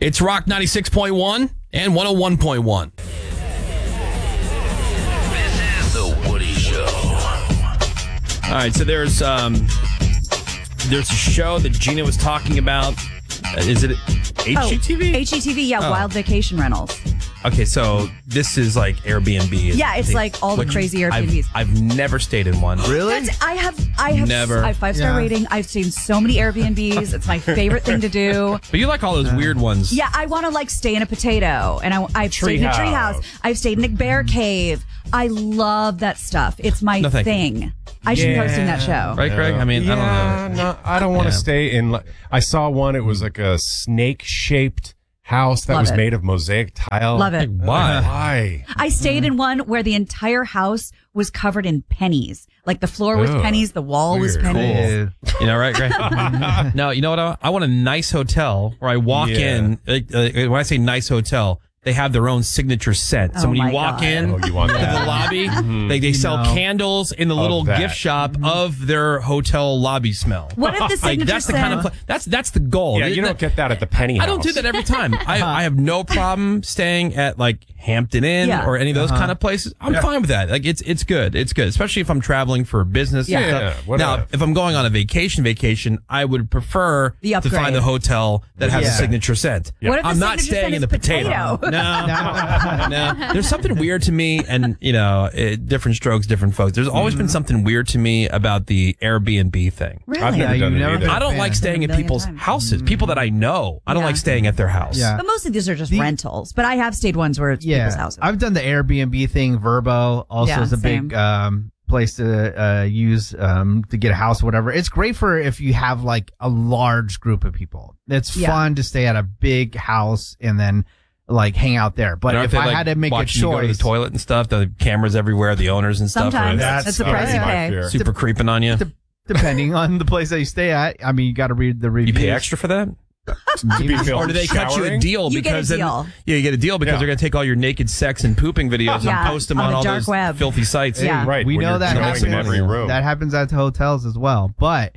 It's Rock 96.1 and 101.1. This is The Woody Show. All right, so there's a show that Gina was talking about. Is it HGTV? HGTV, yeah, Wild Vacation Rentals. Okay, so this is like Airbnb. Yeah, it's like all the crazy Airbnbs. I've never stayed in one. Really? I have Never. I have 5-star rating. I've seen so many Airbnbs. It's my favorite thing to do. But you like all those weird ones. Yeah, I want to like stay in a potato, and I've stayed in a treehouse. I've stayed in a bear cave. I love that stuff. It's my thing. I should be hosting that show. Right, Greg? I mean, I don't know. No, I don't want to stay in. I saw one. It was like a snake-shaped house that was made of mosaic tile. Love it. Why? I stayed in one where the entire house was covered in pennies. Like the floor was pennies, the wall was pennies. Cool. You know, right, Greg? No, you know what? I want a nice hotel where I walk in. When I say nice hotel, they have their own signature scent. So when you walk in to the lobby, they sell candles in the little gift shop of their hotel lobby smell. What if the signature that's the kind of that's the goal. Yeah, you don't get that at the penny house. I don't do that every time. I have no problem staying at like Hampton Inn or any of those kind of places. I'm fine with that. Like it's good. It's good, especially if I'm traveling for business. Yeah. Now, if I'm going on a vacation, I would prefer to find the hotel that has a signature scent. What if I'm not signature staying scent in the is potato. No. There's something weird to me, and different strokes, different folks. There's always been something weird to me about the Airbnb thing. Really? I've never done it either. I don't like staying at people's houses. People that I know, I don't like staying at their house. Yeah. But most of these are just rentals. But I have stayed ones where it's people's houses. I've done the Airbnb thing. Verbo also is a big place to use to get a house or whatever. It's great for if you have like a large group of people. It's fun to stay at a big house and then like hang out there. But if I had to make a choice, you go to the toilet and stuff, the cameras everywhere, the owners and stuff. Sometimes that's the price you pay. Super creeping on you. Depending on the place that you stay at. I mean, you got to read the reviews. You pay extra for that? Or do they cut you a deal? You get a deal. You get a deal because they're going to take all your naked sex and pooping videos and post them on all dark those web. filthy sites. Yeah. Right. We know that happens in every room. That happens at hotels as well. But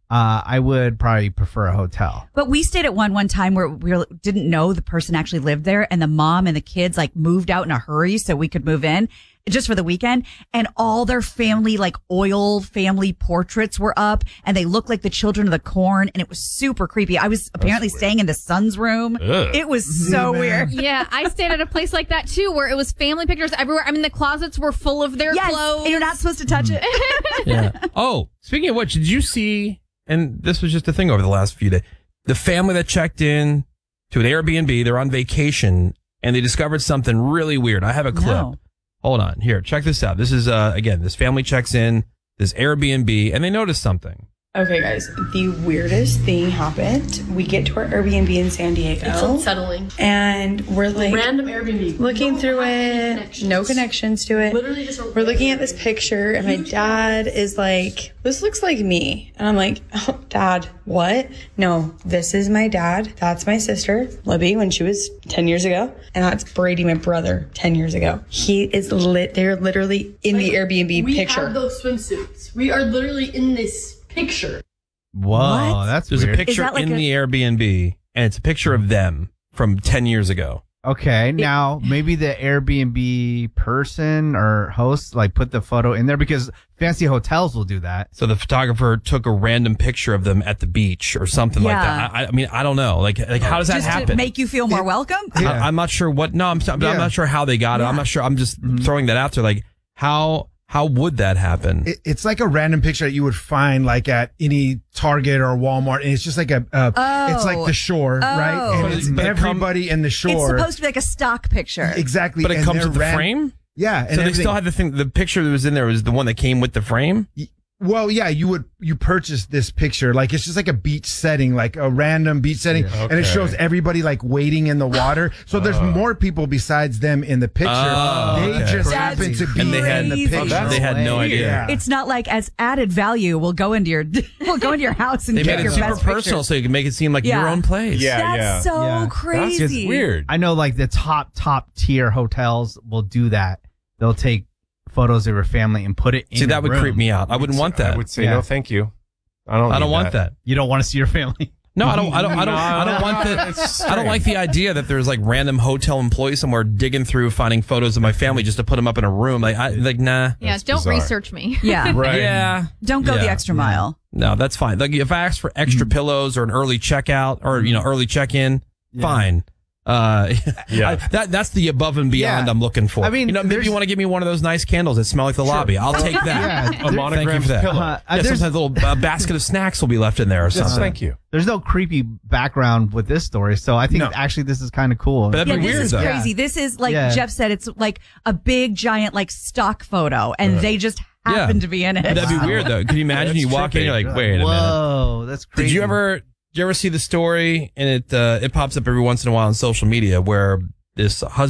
I would probably prefer a hotel. But we stayed at one time where we didn't know the person actually lived there, and the mom and the kids like moved out in a hurry so we could move in just for the weekend, and all their family, like oil family portraits were up, and they looked like the Children of the Corn, and it was super creepy. I was apparently staying in the son's room. It was so weird. Yeah, I stayed at a place like that too, where it was family pictures everywhere. I mean, the closets were full of their clothes. And you're not supposed to touch it. Yeah. Oh, speaking of which, did you see, and this was just a thing over the last few days, the family that checked in to an Airbnb, they're on vacation, and they discovered something really weird. I have a clip. No. Hold on. Here, check this out. This is, again, this family checks in, this Airbnb, and they notice something. Okay, guys, the weirdest thing happened. We get to our Airbnb in San Diego. It's unsettling. And we're like random Airbnb. looking through it, no connections to it. Literally just we're looking at this picture, and my dad is like, this looks like me. And I'm like, oh, Dad, what? No, this is my dad. That's my sister, Libby, when she was 10 years ago. And that's Brady, my brother, 10 years ago. He is they're literally in the Airbnb picture. We have those swimsuits. We are literally in this picture. Whoa, that's There's weird. a picture in the Airbnb, and it's a picture of them from 10 years ago. Okay, now maybe the Airbnb person or host like put the photo in there because fancy hotels will do that. So the photographer took a random picture of them at the beach or something like that. I mean, I don't know. Like how does that Just happen? to make you feel more welcome? I'm not sure what. No, I'm not sure how they got it. I'm not sure. I'm just throwing that out there. Like how would that happen? It's like a random picture that you would find like at any Target or Walmart, and it's just like it's like the shore, right? And it's everybody in the shore. It's supposed to be like a stock picture. Exactly. But it comes with the frame? Yeah. And so they still had the picture that was in there was the one that came with the frame? Well, yeah, you purchase this picture. Like, it's just like a beach setting, like a random beach setting. Yeah. And it shows everybody like wading in the water. So there's more people besides them in the picture. They just happen to be in the picture. They had no idea. Yeah. It's not like as added value, we'll go into your house and they get made your it super best personal picture. so you can make it seem like your own place. That's so crazy. That's weird. I know like the top tier hotels will do that. They'll take photos of your family and put it in See, that would room. creep me out. I wouldn't want that. I would say no, thank you. I don't want that. You don't want to see your family. No, I don't want the. I don't like the idea that there's like random hotel employees somewhere digging through, finding photos of my family just to put them up in a room. Nah. Yeah, That's don't bizarre. research me. Yeah. Right. Yeah. Don't go the extra mile. No, that's fine. Like if I ask for extra pillows or an early checkout or early check-in, fine. That's the above and beyond I'm looking for. I mean, maybe you want to give me one of those nice candles that smell like the lobby. I'll take that. A monogrammed pillow. Sometimes a little basket of snacks will be left in there or something. Thank you. There's no creepy background with this story, so I think actually this is kind of cool. But that'd be weird, this is though. crazy. This is like Jeff said, it's like a big giant like stock photo, and they just happen to be in it. That'd be weird though. Can you imagine you walk in, you're like, wait a minute. Whoa, that's crazy. Did you ever see the story? And it pops up every once in a while on social media where this husband